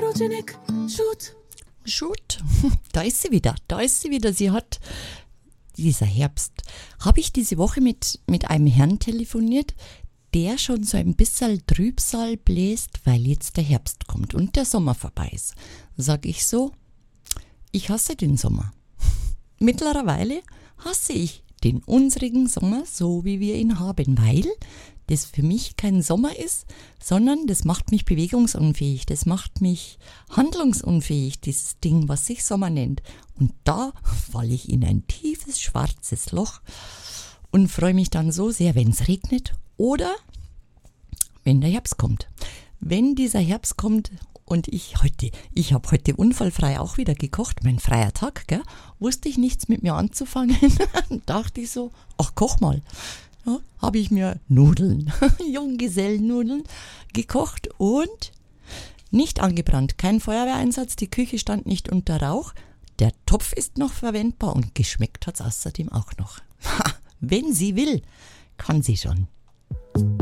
Photogenic Shoot. Shoot, da ist sie wieder. Sie hat, dieser Herbst, habe ich diese Woche mit einem Herrn telefoniert, der schon so ein bisschen Trübsal bläst, weil jetzt der Herbst kommt und der Sommer vorbei ist. Sag ich so, ich hasse den Sommer. Mittlerweile hasse ich den unsrigen Sommer, so wie wir ihn haben, weil das für mich kein Sommer ist, sondern das macht mich bewegungsunfähig, das macht mich handlungsunfähig, dieses Ding, was sich Sommer nennt. Und da falle ich in ein tiefes, schwarzes Loch und freue mich dann so sehr, wenn es regnet oder wenn der Herbst kommt. Wenn dieser Herbst kommt und ich habe heute unfallfrei auch wieder gekocht, mein freier Tag, gell, wusste ich nichts mit mir anzufangen, dachte ich so, ach, koch mal. Ja, habe ich mir Nudeln, Junggesellennudeln gekocht und nicht angebrannt, kein Feuerwehreinsatz, die Küche stand nicht unter Rauch, der Topf ist noch verwendbar und geschmeckt hat's außerdem auch noch. Wenn sie will, kann sie schon.